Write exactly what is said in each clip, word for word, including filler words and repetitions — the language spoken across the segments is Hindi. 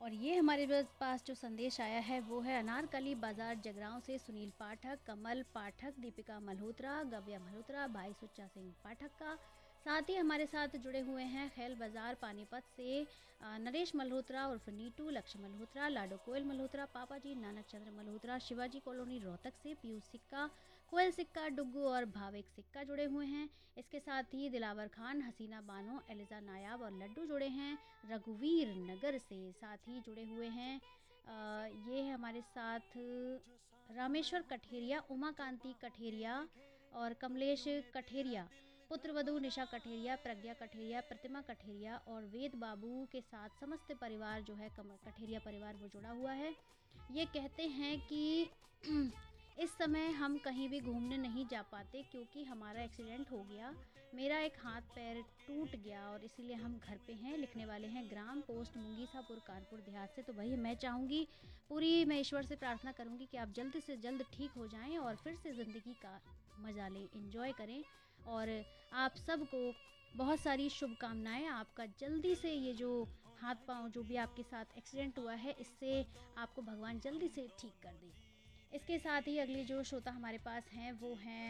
और ये हमारे बस पास जो संदेश आया है वो है अनारकली बाजार जगरांव से सुनील पाठक, कमल पाठक, दीपिका मल्होत्रा, गव्या मल्होत्रा, भाई सुच्चा सिंह पाठक का। साथ ही हमारे साथ जुड़े हुए हैं खैल बाजार पानीपत से अ, नरेश मल्होत्रा उर्फ नीटू, लक्ष्य मल्होत्रा, लाडो कोयल मल्होत्रा, पापा जी, नानक चंद्र मल्होत्रा, शिवाजी कॉलोनी रोहतक से पीयूष सिक्का, कोयल सिक्का, डुग्गू और भाविक सिक्का जुड़े हुए हैं। इसके साथ ही दिलावर खान, हसीना बानो, एलिजा नायाब और लड्डू जुड़े हैं रघुवीर नगर से। साथ ही जुड़े हुए हैं अ, ये है हमारे साथ रामेश्वर कठेरिया, उमा कांति कठेरिया और कमलेश कठेरिया, पुत्र वधू निशा कठेरिया, प्रज्ञा कठेरिया, प्रतिमा कठेरिया और वेद बाबू के साथ समस्त परिवार जो है कम- कठेरिया परिवार वो जुड़ा हुआ है। ये कहते हैं कि इस समय हम कहीं भी घूमने नहीं जा पाते क्योंकि हमारा एक्सीडेंट हो गया। मेरा एक हाथ पैर टूट गया और इसीलिए हम घर पे हैं। लिखने वाले हैं ग्राम पोस्ट मुंगीसापुर कानपुर देहात से। तो भाई मैं चाहूँगी, पूरी मैं ईश्वर से प्रार्थना करूँगी कि आप जल्द से जल्द ठीक हो जाएं और फिर से ज़िंदगी का मज़ा लें, एंजॉय करें। और आप सबको बहुत सारी शुभकामनाएं। आपका जल्दी से ये जो हाथ पांव जो भी आपके साथ एक्सीडेंट हुआ है इससे आपको भगवान जल्दी से ठीक कर दे। इसके साथ ही अगली जो श्रोता हमारे पास हैं वो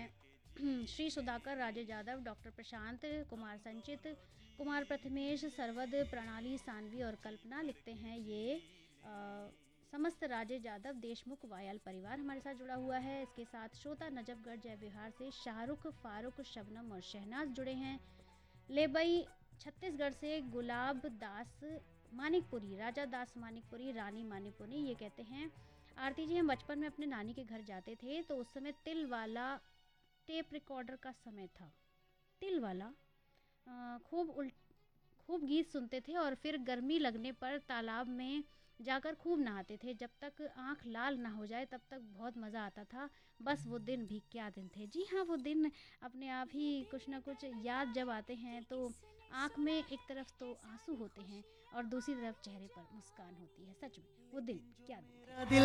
हैं श्री सुधाकर, राजेश यादव, डॉक्टर प्रशांत, कुमार संचित, कुमार प्रथमेश, सरवद, प्रणाली, सानवी और कल्पना। लिखते हैं ये अ, समस्त राजेश यादव देशमुख वायल परिवार हमारे साथ जुड़ा हुआ है। इसके साथ श्रोता नजफगढ़ जय विहार से शाहरुख, फारूक, शबनम और शहनाज जुड़े हैं। लेबई छत्तीसगढ़ से गुलाब दास मानिकपुरी, राजा दास मानिकपुरी, रानी मानिकपुरी। ये कहते हैं आरती जी, हम बचपन में अपने नानी के घर जाते थे तो उस समय तिल वाला टेप रिकॉर्डर का समय था। तिल वाला अ, खूब उल खूब गीत सुनते थे और फिर गर्मी लगने पर तालाब में जाकर खूब नहाते थे। जब तक आंख लाल ना हो जाए तब तक बहुत मज़ा आता था। बस वो दिन भी क्या दिन थे। जी हाँ, वो दिन अपने आप ही कुछ ना कुछ याद जब आते हैं तो आंख में एक तरफ तो आंसू होते हैं और दूसरी तरफ चेहरे पर मुस्कान होती है। सच में वो दिन क्या दिन थे।